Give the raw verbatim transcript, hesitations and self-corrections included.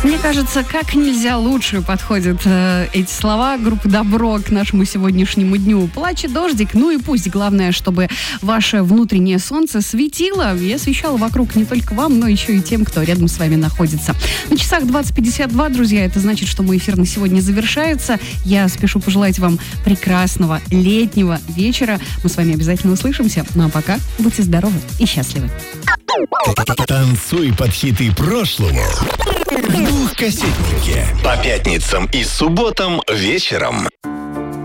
Мне кажется, как нельзя лучше подходят э, эти слова группы «Добро» к нашему сегодняшнему дню. Плачет дождик, ну и пусть. Главное, чтобы ваше внутреннее солнце светило и освещало вокруг не только вам, но еще и тем, кто рядом с вами находится. На часах двадцать пятьдесят два, друзья, это значит, что мой эфир на сегодня завершается. Я спешу пожелать вам прекрасного летнего вечера. Мы с вами обязательно услышимся. Ну а пока будьте здоровы и счастливы. Танцуй под хиты прошлого в двухкассетнике. По пятницам и субботам вечером.